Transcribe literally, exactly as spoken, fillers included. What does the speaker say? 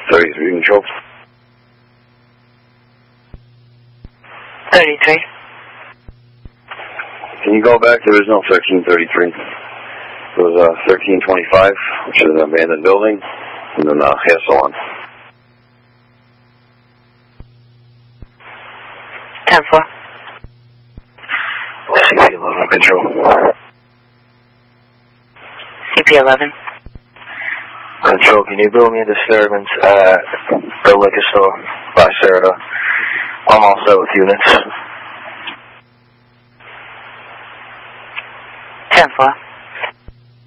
thirty-three, control. thirty-three. Can you go back? There is no thirteen thirty-three. There was uh, thirteen twenty-five, which is an abandoned building, and then uh, hair salon. ten four. C P eleven, control. C P eleven. Control, can you build me a disturbance at the liquor store by Sarada? I'm all set with units. ten four.